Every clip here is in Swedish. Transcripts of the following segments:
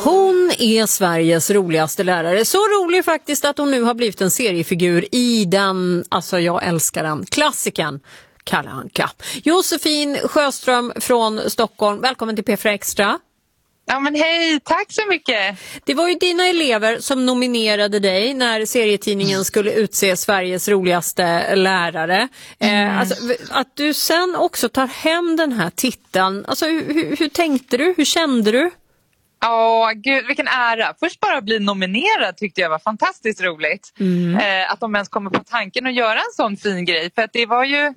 Hon är Sveriges roligaste lärare. Så rolig faktiskt att hon nu har blivit en seriefigur i den, alltså jag älskar den, klassikern Kalle Anka. Josefin Sjöström från Stockholm, välkommen till P4 Extra. Ja men hej, tack så mycket. Det var ju dina elever som nominerade dig när serietidningen skulle utse Sveriges roligaste lärare. Alltså, att du sen också tar hem den här titeln, alltså hur tänkte du, hur kände du? Gud, vilken ära. Först bara bli nominerad tyckte jag var fantastiskt roligt. Att de ens kommer på tanken att göra en sån fin grej. För att det var ju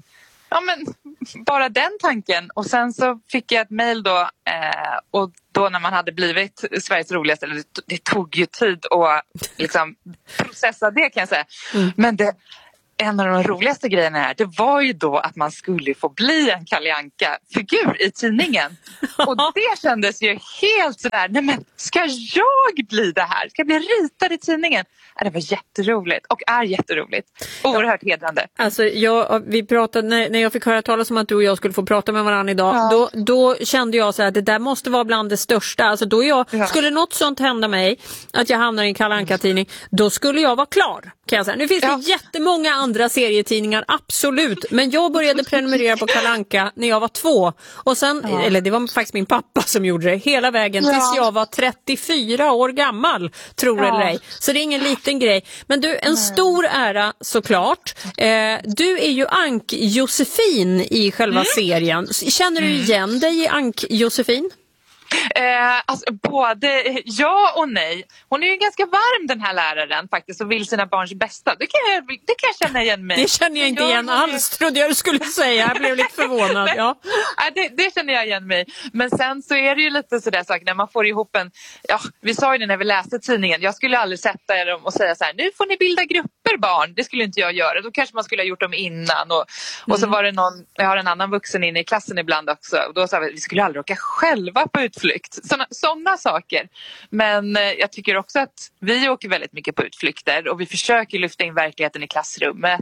bara den tanken. Och sen så fick jag ett mejl då. Och då när man hade blivit Sveriges roligaste, det tog ju tid att liksom processa det kan jag säga. Men en av de roligaste grejerna här, det var ju då att man skulle få bli en Kalle Anka-figur i tidningen. Och det kändes ju helt sådär, nej men ska jag bli det här? Ska jag bli ritad i tidningen? Det var jätteroligt och är jätteroligt. Oerhört hedrande. Alltså vi pratade, när jag fick höra talas om att du och jag skulle få prata med varandra idag, då kände jag så här, det där måste vara bland det största. Alltså skulle något sånt hända mig, att jag hamnar i en Kalle Anka-tidning, då skulle jag vara klar, kan jag säga. Nu finns det jättemånga andra serietidningar, absolut. Men jag började prenumerera på Kalle Anka när jag var 2. Och sen, eller det var faktiskt min pappa som gjorde det, hela vägen tills jag var 34 år gammal, tror eller ej. Så det är ingen liten grej. Men du, en stor ära såklart. Du är ju Ank-Josefin i själva serien. Känner du igen dig i Ank-Josefin? Alltså både ja och nej. Hon är ju ganska varm den här läraren faktiskt och vill sina barns bästa. Det kan jag känna igen mig. Det känner jag inte igen alls, trodde jag du skulle säga. Jag blev lite förvånad. Ja. Det känner jag igen mig. Men sen så är det ju lite sådär sak när man får ihop vi sa ju det när vi läste tidningen. Jag skulle aldrig sätta dem och säga så här: nu får ni bilda grupper barn. Det skulle inte jag göra. Då kanske man skulle ha gjort dem innan. Och så var det jag har en annan vuxen inne i klassen ibland också. Och då sa vi skulle aldrig åka själva på utflykt. Sådana saker. Men jag tycker också att vi åker väldigt mycket på utflykter och vi försöker lyfta in verkligheten i klassrummet.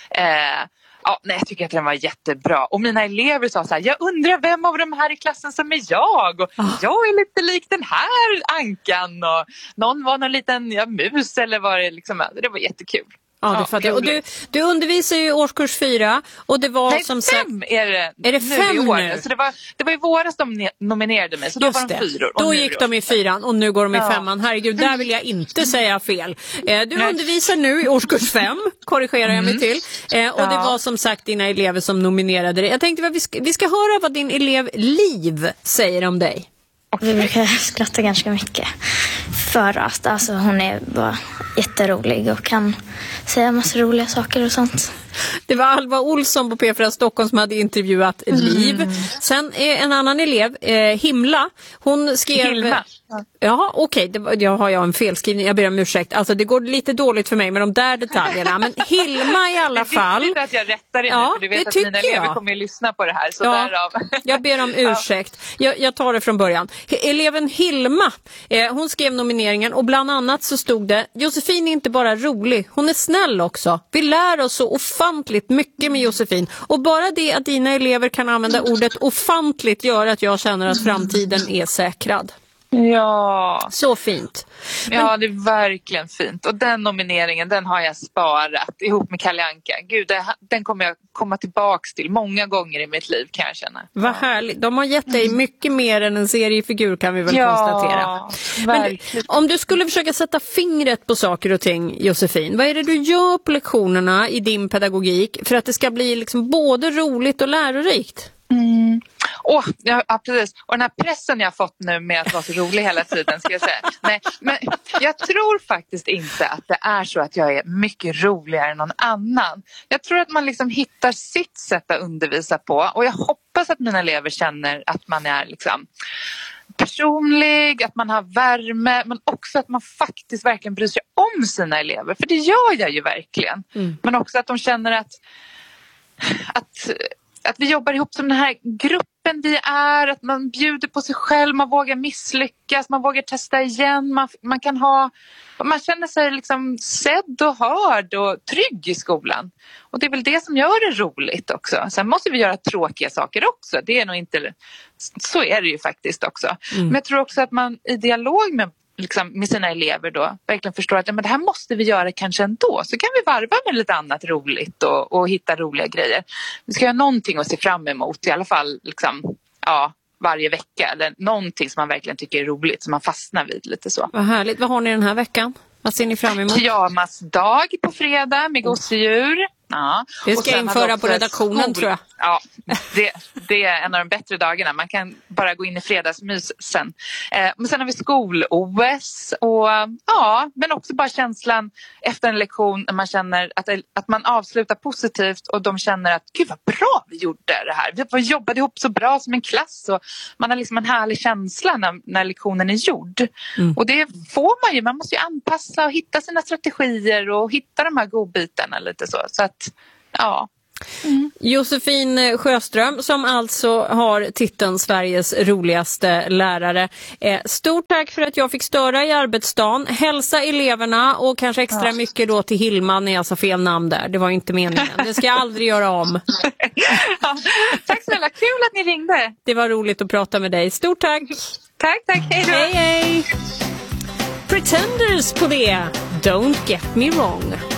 Jag tycker att den var jättebra. Och mina elever sa så här: jag undrar vem av de här i klassen som är jag. Och jag är lite lik den här Ankan. Och någon var någon liten mus eller vad det liksom. Det var jättekul. Ja, det fattar jag. Och du undervisar ju i årskurs 4 och det var som sagt... 5 är det. Är det 5 nu? Så det var i våras de nominerade mig, så då var de 4. Då gick de i 4 och nu går de i 5. Herregud, där vill jag inte säga fel. Du undervisar nu i årskurs 5, korrigerar jag mig till. Och det var som sagt dina elever som nominerade dig. Jag tänkte att vi ska höra vad din elev Liv säger om dig. Vi brukar skratta ganska mycket för att hon är bara jätterolig och kan säga massa roliga saker och sånt. Det var Alva Olsson på P4 Stockholm som hade intervjuat Liv. Sen en annan elev, Himla, hon skrev... Hilma. Ja, okej, det har jag en felskrivning, jag ber om ursäkt. Alltså det går lite dåligt för mig med de där detaljerna. Men Hilma i alla fall... Det är viktigt att jag rättar dig nu, för du vet att mina elever kommer att lyssna på det här. Så därav. Jag ber om ursäkt. Jag tar det från början. Eleven Hilma, hon skrev nomineringen och bland annat så stod det: Josefin är inte bara rolig, hon är snäll också. Vi lär oss så ofantligt mycket med Josefin. Och bara det att dina elever kan använda ordet ofantligt gör att jag känner att framtiden är säkrad. Ja. Så fint. Ja, det är verkligen fint. Och den nomineringen, den har jag sparat ihop med Kalle Anka. Gud, den kommer jag komma tillbaks till många gånger i mitt liv, kan jag känna. Vad härligt. De har gett dig mycket mer än en seriefigur, kan vi väl konstatera. Men om du skulle försöka sätta fingret på saker och ting, Josefin, vad är det du gör på lektionerna i din pedagogik för att det ska bli liksom både roligt och lärorikt? Ja, precis. Och den här pressen jag fått nu med att vara så rolig hela tiden, ska jag säga. Nej, men jag tror faktiskt inte att det är så att jag är mycket roligare än någon annan. Jag tror att man liksom hittar sitt sätt att undervisa på. Och jag hoppas att mina elever känner att man är liksom personlig, att man har värme, men också att man faktiskt verkligen bryr sig om sina elever. För det gör jag ju verkligen. Men också att de känner att vi jobbar ihop som den här gruppen öppen vi är, att man bjuder på sig själv, man vågar misslyckas, man vågar testa igen, man känner sig liksom sedd och hörd och trygg i skolan. Och det är väl det som gör det roligt också. Sen måste vi göra tråkiga saker också. Det är nog inte, så är det ju faktiskt också. Men jag tror också att man i dialog med sina elever då verkligen förstår att men det här måste vi göra kanske ändå. Så kan vi varva med lite annat roligt och hitta roliga grejer. Vi ska göra någonting att se fram emot i alla fall liksom, varje vecka. Eller någonting som man verkligen tycker är roligt, som man fastnar vid lite så. Vad härligt. Vad har ni den här veckan? Vad ser ni fram emot? Pyjamasdag på fredag med gosedjur. Ja. Det ska jag införa på redaktionen tror jag. Ja, det är en av de bättre dagarna. Man kan bara gå in i fredagsmys sen. Men sen har vi skol-OS och men också bara känslan efter en lektion när man känner att man avslutar positivt och de känner att gud vad bra vi gjorde det här. Vi jobbade ihop så bra som en klass och man har liksom en härlig känsla när lektionen är gjord. Och det får man ju. Man måste ju anpassa och hitta sina strategier och hitta de här godbitarna lite så att Josefin Sjöström som alltså har titeln Sveriges roligaste lärare. Stort tack för att jag fick störa i arbetsdagen. Hälsa eleverna och kanske extra mycket då till Hilma när jag sa fel namn där. Det var inte meningen. Det ska jag aldrig göra om. Tack snälla, kul att ni ringde. Det var roligt att prata med dig. Stort tack. Tack, hej då. Hej. Pretenders på det. Don't get me wrong.